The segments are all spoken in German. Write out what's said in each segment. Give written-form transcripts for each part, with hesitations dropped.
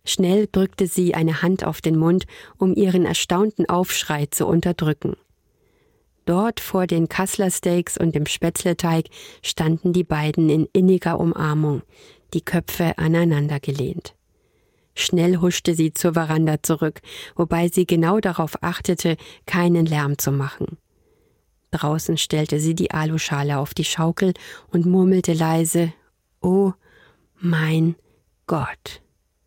Schnell drückte sie eine Hand auf den Mund, um ihren erstaunten Aufschrei zu unterdrücken. Dort vor den Kasslersteaks und dem Spätzleteig standen die beiden in inniger Umarmung, die Köpfe aneinandergelehnt. Schnell huschte sie zur Veranda zurück, wobei sie genau darauf achtete, keinen Lärm zu machen. Draußen stellte sie die Aluschale auf die Schaukel und murmelte leise: »Oh mein Gott!«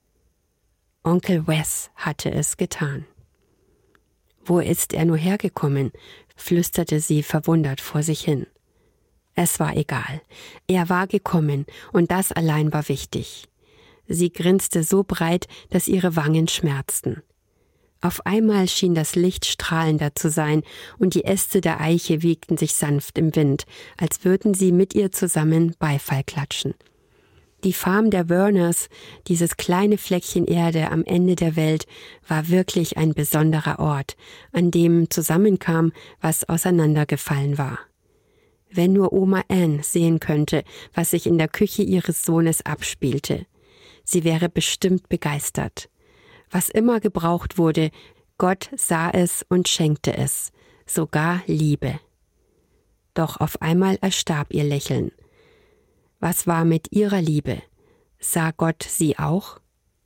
Onkel Wes hatte es getan. »Wo ist er nur hergekommen?« flüsterte sie verwundert vor sich hin. Es war egal. Er war gekommen, und das allein war wichtig. Sie grinste so breit, dass ihre Wangen schmerzten. Auf einmal schien das Licht strahlender zu sein, und die Äste der Eiche wiegten sich sanft im Wind, als würden sie mit ihr zusammen Beifall klatschen. Die Farm der Werners, dieses kleine Fleckchen Erde am Ende der Welt, war wirklich ein besonderer Ort, an dem zusammenkam, was auseinandergefallen war. Wenn nur Oma Ann sehen könnte, was sich in der Küche ihres Sohnes abspielte. Sie wäre bestimmt begeistert. Was immer gebraucht wurde, Gott sah es und schenkte es, sogar Liebe. Doch auf einmal erstarb ihr Lächeln. Was war mit ihrer Liebe? Sah Gott sie auch?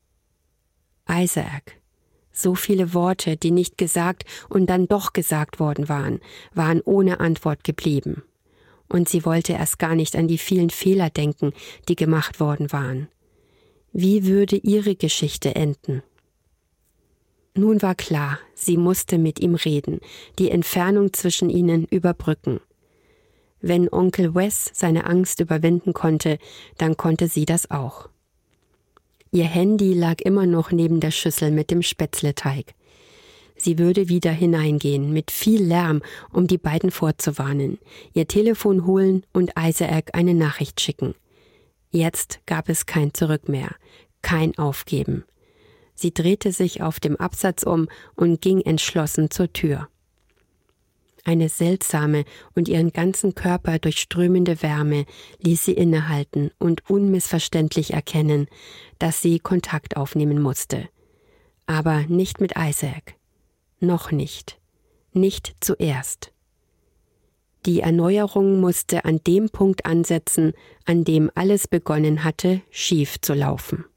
Isaac. So viele Worte, die nicht gesagt und dann doch gesagt worden waren ohne Antwort geblieben. Und sie wollte erst gar nicht an die vielen Fehler denken, die gemacht worden waren. Wie würde ihre Geschichte enden? Nun war klar, sie musste mit ihm reden, die Entfernung zwischen ihnen überbrücken. Wenn Onkel Wes seine Angst überwinden konnte, dann konnte sie das auch. Ihr Handy lag immer noch neben der Schüssel mit dem Spätzleteig. Sie würde wieder hineingehen, mit viel Lärm, um die beiden vorzuwarnen, ihr Telefon holen und Isaac eine Nachricht schicken. Jetzt gab es kein Zurück mehr, kein Aufgeben. Sie drehte sich auf dem Absatz um und ging entschlossen zur Tür. Eine seltsame und ihren ganzen Körper durchströmende Wärme ließ sie innehalten und unmissverständlich erkennen, dass sie Kontakt aufnehmen musste. Aber nicht mit Isaac. Noch nicht. Nicht zuerst. Die Erneuerung musste an dem Punkt ansetzen, an dem alles begonnen hatte, schief zu laufen.